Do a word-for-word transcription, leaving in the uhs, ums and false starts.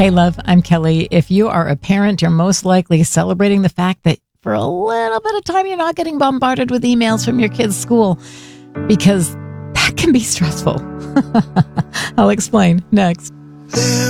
Hey, love, I'm Kelly. If you are a parent, you're most likely celebrating the fact that for a little bit of time, you're not getting bombarded with emails from your kids' school, because that can be stressful. I'll explain next.